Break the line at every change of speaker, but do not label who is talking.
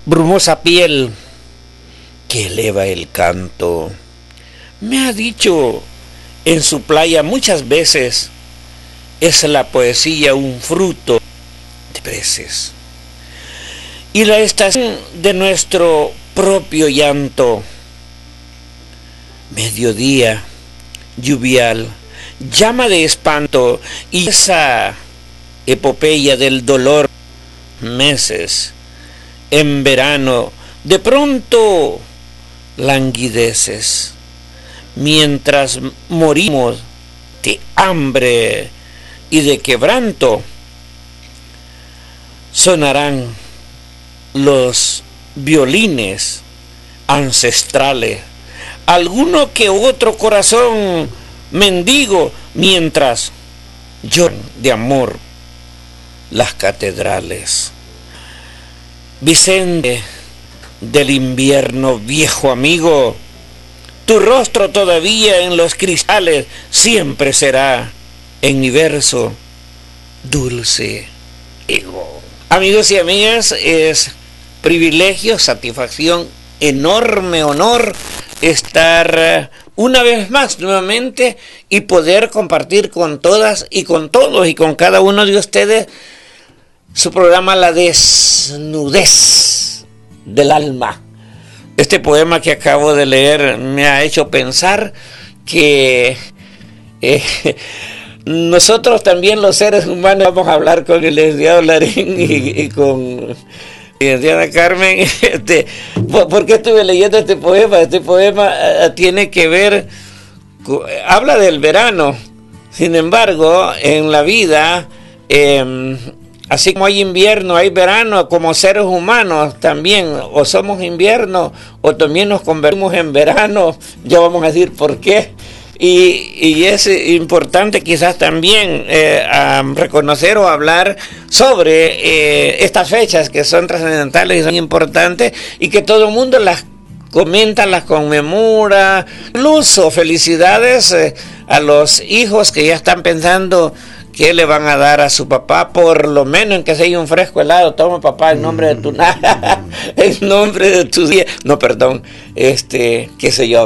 brumosa piel que eleva el canto. Me ha dicho en su playa muchas veces, es la poesía un fruto de preces. Y la estación de nuestro propio llanto, mediodía lluvial, llama de espanto, y esa epopeya del dolor, meses en verano, de pronto languideces, mientras morimos de hambre y de quebranto, sonarán los violines ancestrales, alguno que otro corazón mendigo, mientras lloran de amor las catedrales. Vicente del invierno, viejo amigo, tu rostro todavía en los cristales siempre será en mi verso dulce ego. Amigos y amigas, es privilegio, satisfacción, enorme honor estar una vez más nuevamente y poder compartir con todas y con todos y con cada uno de ustedes su programa La Desnudez del Alma. Este poema que acabo de leer me ha hecho pensar que nosotros también los seres humanos vamos a hablar con el licenciado Larín y con licenciada Carmen. ¿Por qué estuve leyendo este poema? Este poema tiene que ver, habla del verano. Sin embargo, en la vida, así como hay invierno, hay verano, como seres humanos también, o somos invierno, o también nos convertimos en verano. Ya vamos a decir por qué. Y es importante quizás también reconocer o hablar sobre estas fechas que son trascendentales y son importantes y que todo el mundo las comenta, las conmemora. Incluso felicidades a los hijos que ya están pensando qué le van a dar a su papá, por lo menos en que sea un fresco helado. Toma papá en nombre de tu en nombre de tu día. No, perdón, qué sé yo.